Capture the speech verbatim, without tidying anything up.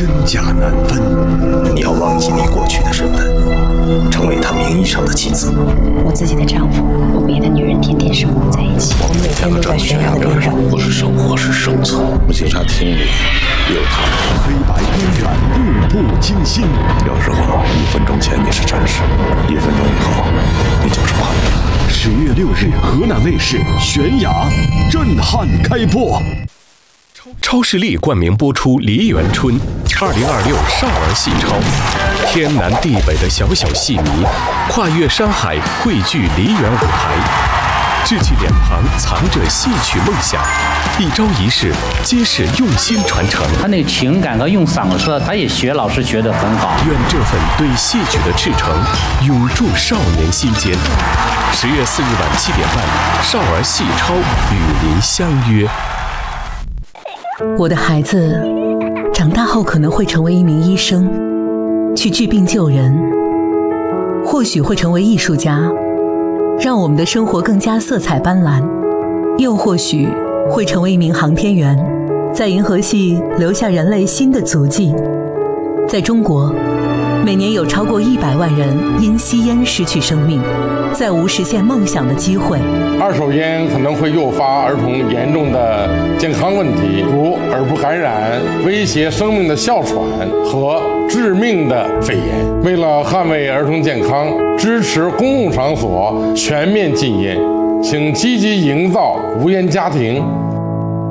真假难分。 你要忘记你过去的身份，成为他名义上的妻子。 我自己的丈夫和别的女人天天生活在一起，我们每天都在悬崖边上。 不是生活，是生存。我警察厅里有他。 黑白边缘，步步惊心。 有时候一分钟前你是战士，一分钟以后你就是叛徒。 十月六日，河南卫视《悬崖》震撼开播。 超视力冠名播出《梨园春》，二零二六少儿戏超，天南地北的小小戏迷，跨越山海汇聚梨园舞台，稚气脸庞藏着戏曲梦想，一招一式皆是用心传承。 他那个情感和用嗓子，他也学老师学得很好。 愿这份对戏曲的赤诚永驻少年心间。十月四日晚七点半，少儿戏超与您相约。 我的孩子长大后可能会成为一名医生，去治病救人，或许会成为艺术家，让我们的生活更加色彩斑斓，又或许会成为一名航天员，在银河系留下人类新的足迹。在中国，每年有超过一百万人因吸烟失去生命，再无实现梦想的机会。 二手烟可能会诱发儿童严重的健康问题，如耳部感染、威胁生命的哮喘和致命的肺炎。为了捍卫儿童健康，支持公共场所全面禁烟，请积极营造无烟家庭，